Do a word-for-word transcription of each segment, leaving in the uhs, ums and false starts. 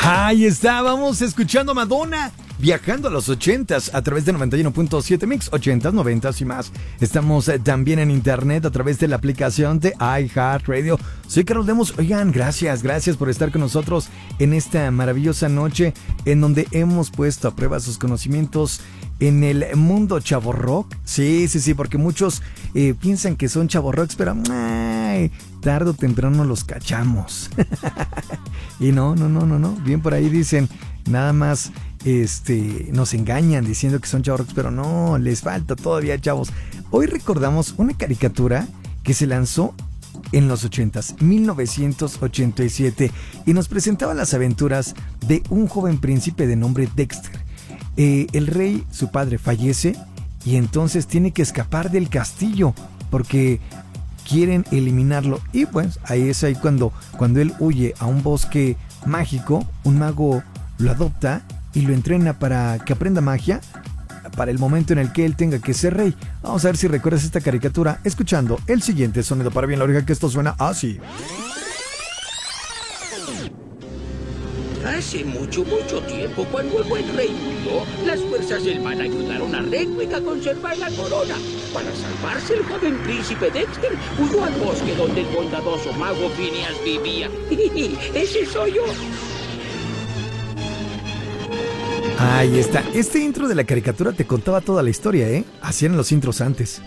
Ahí estábamos escuchando a Madonna, viajando a los ochentas a través de noventa y uno punto siete Mix, ochentas, noventas y más. Estamos eh, también en internet a través de la aplicación de iHeartRadio. Soy Carlos Lemos. Oigan, gracias, gracias por estar con nosotros en esta maravillosa noche en donde hemos puesto a prueba sus conocimientos en el mundo chavorrock. Sí, sí, sí, porque muchos eh, piensan que son chavorrocks, pero ay, tarde o temprano los cachamos. Y no, no, no, no, no. Bien por ahí dicen, nada más este, nos engañan diciendo que son chavorrocks, pero no, les falta todavía, chavos. Hoy recordamos una caricatura que se lanzó en los ochentas, mil novecientos ochenta y siete, y nos presentaba las aventuras de un joven príncipe de nombre Dexter. Eh, el rey, su padre, fallece y entonces tiene que escapar del castillo porque quieren eliminarlo. Y pues ahí es ahí cuando, cuando él huye a un bosque mágico, un mago lo adopta y lo entrena para que aprenda magia para el momento en el que él tenga que ser rey. Vamos a ver si recuerdas esta caricatura escuchando el siguiente sonido para bien la oreja, que esto suena así. Hace mucho, mucho tiempo, cuando el buen rey murió, las fuerzas del mal ayudaron a Redwig a conservar la corona. Para salvarse, el joven príncipe Dexter huyó al bosque donde el bondadoso mago Phineas vivía. ¡Ese soy yo! Ahí está. Este intro de la caricatura te contaba toda la historia, ¿eh? Hacían los intros antes.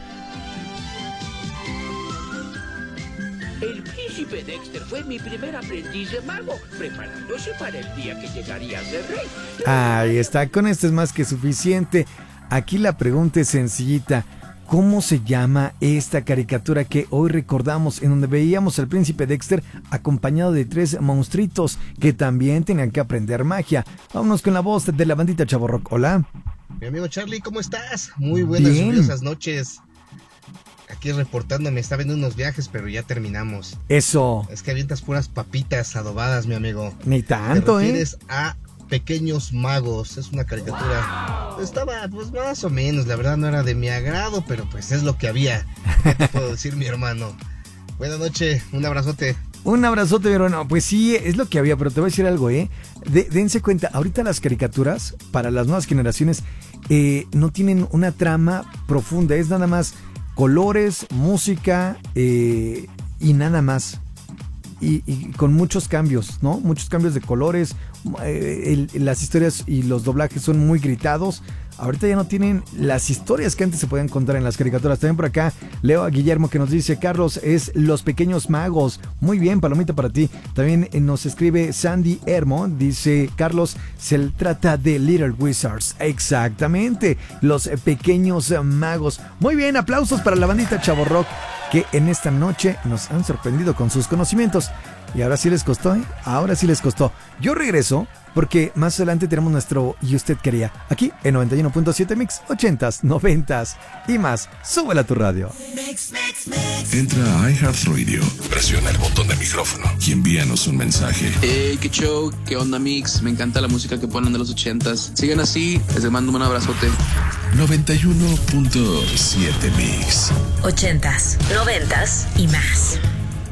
El príncipe Dexter fue mi primer aprendiz de mago, preparándose para el día que llegaría a ser rey. Ahí está, con esto es más que suficiente. Aquí la pregunta es sencillita. ¿Cómo se llama esta caricatura que hoy recordamos, en donde veíamos al príncipe Dexter acompañado de tres monstruitos que también tenían que aprender magia? Vámonos con la voz de la bandita Chavorrock. Hola. Mi amigo Charlie, ¿cómo estás? Muy buenas, lluviosas noches. Aquí reportándome, estaba viendo unos viajes, pero ya terminamos. Eso. Es que avientas puras papitas adobadas, mi amigo. Ni tanto, ¿Te ¿eh? refieres a Pequeños Magos? Es una caricatura. Estaba, pues, más o menos. La verdad no era de mi agrado, pero pues es lo que había. ¿Qué te puedo decir, mi hermano? Buenas noches, un abrazote. Un abrazote, mi hermano. Pues sí, es lo que había, pero te voy a decir algo, ¿eh? De, dense cuenta, ahorita las caricaturas, para las nuevas generaciones, eh, no tienen una trama profunda. Es nada más colores, música eh, y nada más. Y, y con muchos cambios, ¿no? Muchos cambios de colores. Eh, el, las historias y los doblajes son muy gritados. Ahorita ya no tienen las historias que antes se podían contar en las caricaturas. También por acá leo a Guillermo que nos dice: Carlos, es Los Pequeños Magos. Muy bien, palomita para ti. También nos escribe Sandy Hermo. Dice: Carlos, se trata de Little Wizards. Exactamente, Los Pequeños Magos. Muy bien, aplausos para la bandita Chavorrock, que en esta noche nos han sorprendido con sus conocimientos. Y ahora sí les costó, ¿eh? Ahora sí les costó. Yo regreso porque más adelante tenemos nuestro Y Usted Quería, aquí en noventa y uno punto siete Mix, ochentas, noventas y más. Súbela a tu radio. Mix, mix, mix. Entra a iHeartRadio, presiona el botón de micrófono y envíanos un mensaje. Hey, qué show, qué onda, Mix. Me encanta la música que ponen de los ochentas. Sigan así, les mando un abrazote. noventa y uno punto siete Mix. Ochentas, noventas y más.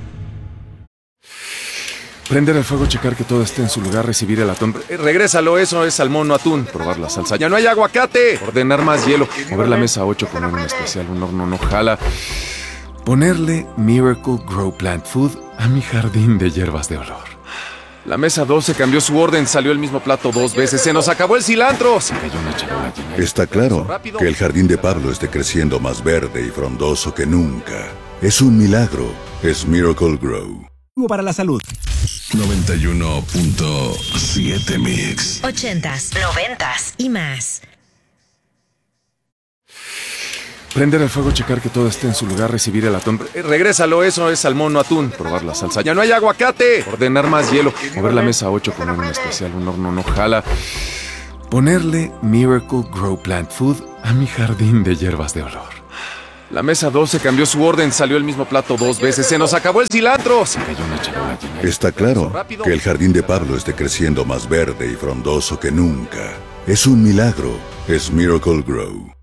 Prender el fuego, checar que todo esté en su lugar, recibir el atún. Eh, regrésalo, eso es salmón, no atún. Probar la salsa. ¡Ya no hay aguacate! Ordenar más hielo. Mover la mesa ocho, poner un especial, un horno no jala. Ponerle Miracle Grow Plant Food a mi jardín de hierbas de olor. La mesa doce cambió su orden, salió el mismo plato dos veces. ¡Se nos acabó el cilantro! Se cayó una charola llena. Está claro que el jardín de Pablo esté creciendo más verde y frondoso que nunca. Es un milagro. Es Miracle Grow. Para la salud. noventa y uno punto siete Mix. Ochentas, noventas y más. Prender el fuego, checar que todo esté en su lugar, recibir el atún. Eh, regrésalo, eso es salmón, no atún. Probar la salsa. ¡Ya no hay aguacate! Ordenar más hielo. Mover la mesa ocho, poner un especial, un horno no jala. Ponerle Miracle Grow Plant Food a mi jardín de hierbas de olor. La mesa doce cambió su orden, salió el mismo plato dos veces. ¡Se nos acabó el cilantro! Se cayó una charola llena. Está claro que el jardín de Pablo esté creciendo más verde y frondoso que nunca. Es un milagro. Es Miracle Grow.